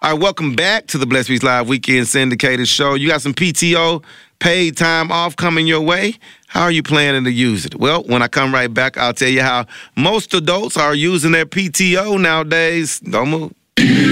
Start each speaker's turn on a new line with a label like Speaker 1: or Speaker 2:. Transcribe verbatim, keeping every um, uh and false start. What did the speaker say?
Speaker 1: All right, welcome back to the Blessed Beats Live Weekend Syndicated Show. You got some P T O, paid time off coming your way. How are you planning to use it? Well, when I come right back, I'll tell you how most adults are using their P T O nowadays. Don't move.